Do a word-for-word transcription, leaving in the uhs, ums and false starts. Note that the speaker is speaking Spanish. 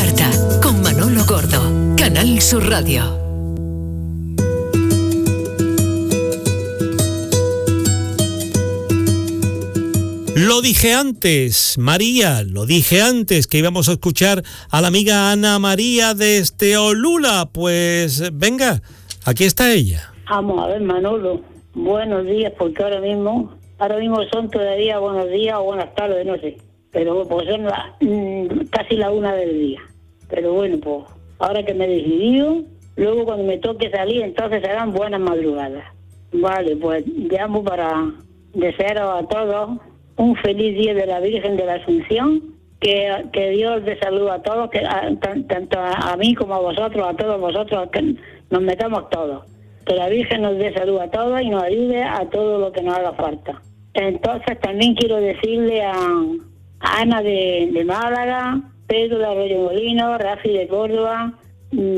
carta, con Manolo Gordo, Canal Sur Radio. Lo dije antes, María, lo dije antes que íbamos a escuchar a la amiga Ana María desde Olula. Pues venga, aquí está ella. Vamos a ver, Manolo, buenos días, porque ahora mismo, ahora mismo son todavía buenos días o buenas tardes, no sé. Pero pues son la, mmm, casi la una del día. Pero bueno, pues ahora que me he decidido, luego cuando me toque salir, entonces serán buenas madrugadas. Vale, pues llamo para desearos a todos un feliz día de la Virgen de la Asunción, que, que Dios dé salud a todos, que a, t- tanto a, a mí como a vosotros, a todos vosotros, que nos metamos todos. Que la Virgen nos dé salud a todos y nos ayude a todo lo que nos haga falta. Entonces también quiero decirle a, a Ana de, de Málaga, Pedro de Arroyo Molino, Rafi de Córdoba,